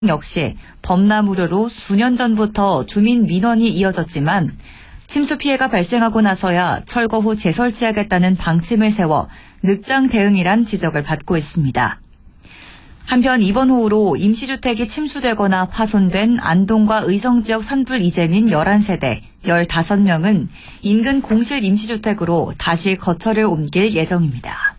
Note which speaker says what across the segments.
Speaker 1: 역시 범람우려로 수년 전부터 주민 민원이 이어졌지만 침수 피해가 발생하고 나서야 철거 후 재설치하겠다는 방침을 세워 늑장 대응이란 지적을 받고 있습니다. 한편 이번 호우로 임시주택이 침수되거나 파손된 안동과 의성 지역 산불 이재민 11세대 15명은 인근 공실 임시주택으로 다시 거처를 옮길 예정입니다.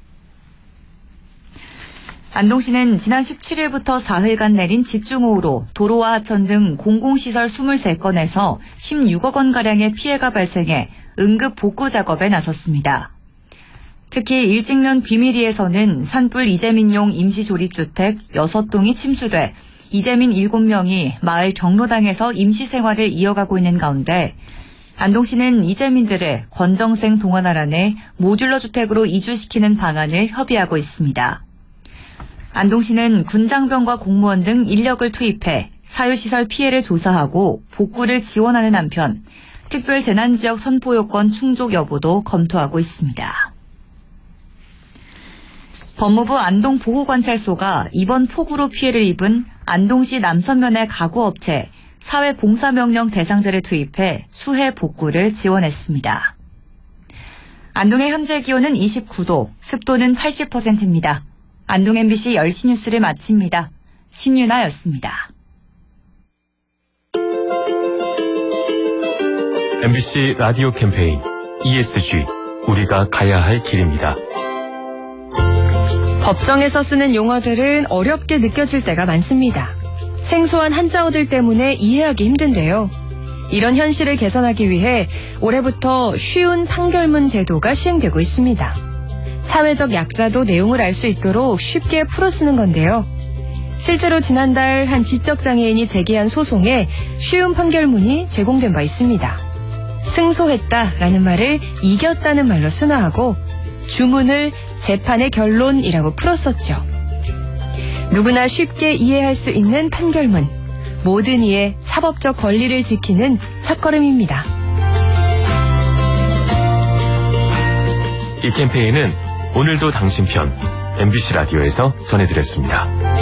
Speaker 1: 안동시는 지난 17일부터 사흘간 내린 집중호우로 도로와 하천 등 공공시설 23건에서 16억 원가량의 피해가 발생해 응급 복구 작업에 나섰습니다. 특히 일직면 귀미리에서는 산불 이재민용 임시조립주택 6동이 침수돼 이재민 7명이 마을 경로당에서 임시생활을 이어가고 있는 가운데 안동시는 이재민들을 권정생 동안아란에 모듈러 주택으로 이주시키는 방안을 협의하고 있습니다. 안동시는 군장병과 공무원 등 인력을 투입해 사유시설 피해를 조사하고 복구를 지원하는 한편 특별재난지역 선포요건 충족 여부도 검토하고 있습니다. 법무부 안동보호관찰소가 이번 폭우로 피해를 입은 안동시 남선면의 가구업체 사회봉사명령 대상자를 투입해 수해 복구를 지원했습니다. 안동의 현재 기온은 29도, 습도는 80%입니다. 안동 MBC 10시 뉴스를 마칩니다. 신유나였습니다.
Speaker 2: MBC 라디오 캠페인 ESG, 우리가 가야 할 길입니다.
Speaker 3: 법정에서 쓰는 용어들은 어렵게 느껴질 때가 많습니다. 생소한 한자어들 때문에 이해하기 힘든데요. 이런 현실을 개선하기 위해 올해부터 쉬운 판결문 제도가 시행되고 있습니다. 사회적 약자도 내용을 알 수 있도록 쉽게 풀어 쓰는 건데요. 실제로 지난달 한 지적장애인이 제기한 소송에 쉬운 판결문이 제공된 바 있습니다. 승소했다라는 말을 이겼다는 말로 순화하고 주문을 재판의 결론이라고 풀었었죠. 누구나 쉽게 이해할 수 있는 판결문, 모든 이의 사법적 권리를 지키는 첫걸음입니다.
Speaker 2: 이 캠페인은 오늘도 당신 편 MBC 라디오에서 전해드렸습니다.